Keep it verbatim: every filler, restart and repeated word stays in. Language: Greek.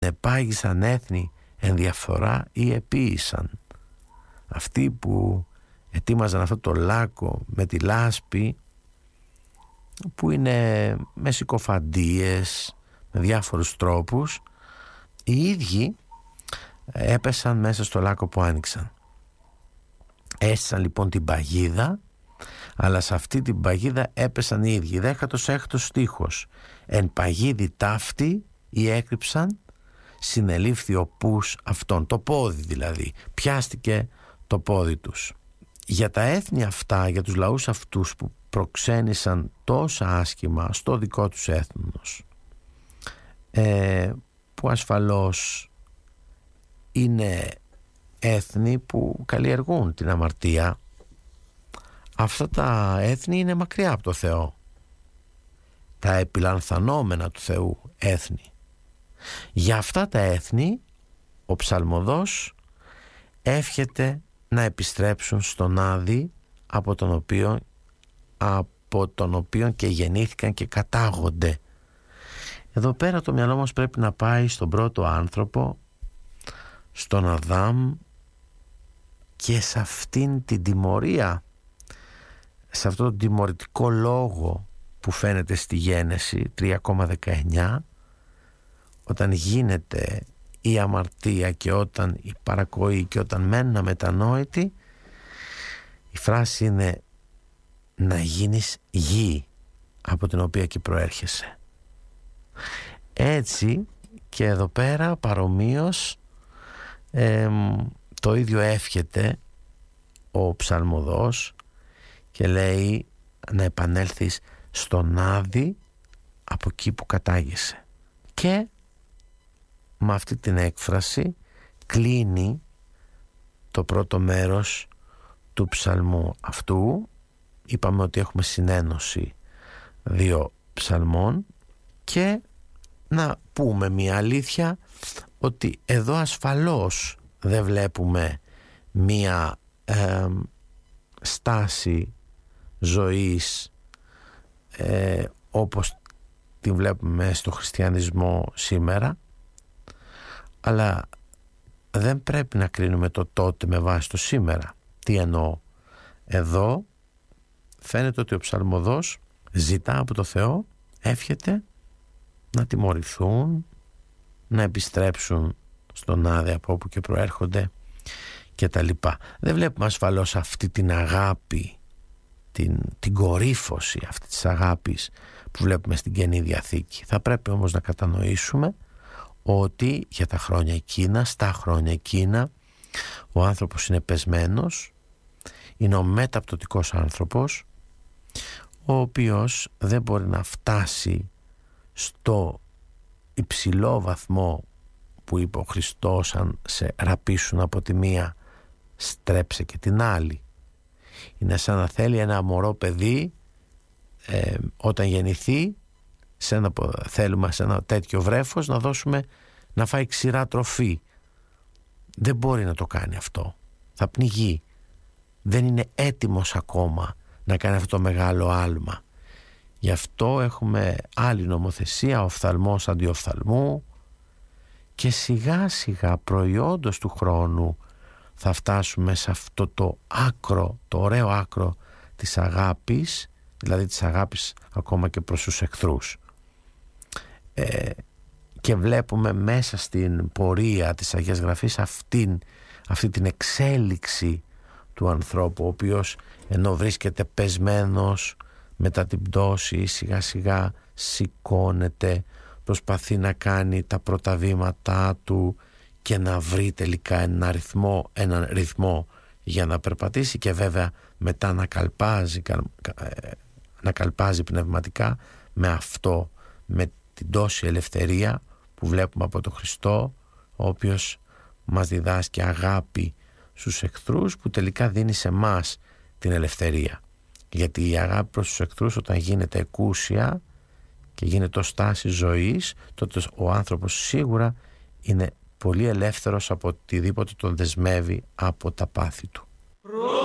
επάγησαν έθνη εν διαφθορά ή επίησαν. Αυτοί που ετοίμαζαν αυτό το λάκκο με τη λάσπη, που είναι με συκοφαντίες, με διάφορους τρόπους, οι ίδιοι έπεσαν μέσα στο λάκκο που άνοιξαν. Έστησαν λοιπόν την παγίδα, αλλά σε αυτή την παγίδα έπεσαν οι ίδιοι. Δέκατος έκτος στίχος. Εν παγίδι ταύτη ή έκρυψαν, συνελήφθη ο πους αυτών. Το πόδι δηλαδή. Πιάστηκε το πόδι τους. Για τα έθνη αυτά, για τους λαούς αυτούς που προξένησαν τόσα άσχημα στο δικό τους έθνος, ε, που ασφαλώς είναι έθνη που καλλιεργούν την αμαρτία, αυτά τα έθνη είναι μακριά από το Θεό, τα επιλανθανόμενα του Θεού έθνη. Για αυτά τα έθνη ο ψαλμοδός εύχεται να επιστρέψουν στον Άδη από τον οποίο, από τον οποίο και γεννήθηκαν και κατάγονται. Εδώ πέρα το μυαλό μας πρέπει να πάει στον πρώτο άνθρωπο, στον Αδάμ, και σε αυτήν την τιμωρία, σε αυτόν τον τιμωρητικό λόγο που φαίνεται στη Γένεση τρία δεκαεννιά, όταν γίνεται η αμαρτία και όταν η παρακοή και όταν μένουν αμετανόητοι, η φράση είναι να γίνεις γη από την οποία και προέρχεσαι. Έτσι και εδώ πέρα παρομοίως ε, το ίδιο εύχεται ο ψαλμοδός και λέει να επανέλθεις στον Άδη από εκεί που κατάγεσαι. Και με αυτή την έκφραση κλείνει το πρώτο μέρος του ψαλμού αυτού. Είπαμε ότι έχουμε συνένωση δύο ψαλμών, και να πούμε μια αλήθεια, ότι εδώ ασφαλώς δεν βλέπουμε μια ε, στάση ζωής ε, όπως την βλέπουμε στο χριστιανισμό σήμερα, αλλά δεν πρέπει να κρίνουμε το τότε με βάση το σήμερα. Τι εννοώ? Εδώ φαίνεται ότι ο ψαλμοδός ζητά από το Θεό, εύχεται να τιμωρηθούν, να επιστρέψουν στον Άδη από όπου και προέρχονται και τα λοιπά. Δεν βλέπουμε ασφαλώς αυτή την αγάπη, την, την κορύφωση αυτή της αγάπης που βλέπουμε στην Καινή Διαθήκη. Θα πρέπει όμως να κατανοήσουμε ότι για τα χρόνια εκείνα, στα χρόνια εκείνα, ο άνθρωπος είναι πεσμένος, είναι ο μεταπτωτικός άνθρωπος, ο οποίος δεν μπορεί να φτάσει στο υψηλό βαθμό που είπε ο Χριστός, αν σε ραπίσουν από τη μία στρέψε και την άλλη. Είναι σαν να θέλει ένα μωρό παιδί ε, όταν γεννηθεί, σε ένα, θέλουμε σε ένα τέτοιο βρέφος να δώσουμε να φάει ξηρά τροφή. Δεν μπορεί να το κάνει αυτό, θα πνιγεί. Δεν είναι έτοιμος ακόμα να κάνει αυτό το μεγάλο άλμα. Γι' αυτό έχουμε άλλη νομοθεσία, οφθαλμός αντιοφθαλμού, και σιγά σιγά προϊόντος του χρόνου θα φτάσουμε σε αυτό το άκρο, το ωραίο άκρο της αγάπης, δηλαδή της αγάπης ακόμα και προς τους εχθρούς. Ε, και βλέπουμε μέσα στην πορεία της Αγίας Γραφής αυτήν, αυτή την εξέλιξη του ανθρώπου, ο οποίος ενώ βρίσκεται πεσμένος μετά την πτώση, σιγά σιγά σηκώνεται, προσπαθεί να κάνει τα πρώτα βήματά του και να βρει τελικά έναν ρυθμό, έναν ρυθμό για να περπατήσει, και βέβαια μετά να καλπάζει, να καλπάζει πνευματικά με αυτό, με την τόση ελευθερία που βλέπουμε από τον Χριστό, ο οποίος μας διδάσκει αγάπη στους εχθρούς, που τελικά δίνει σε μας την ελευθερία. Γιατί η αγάπη προς τους εχθρούς, όταν γίνεται εκούσια και γίνεται ως στάση ζωής, τότε ο άνθρωπος σίγουρα είναι πολύ ελεύθερος από οτιδήποτε τον δεσμεύει από τα πάθη του.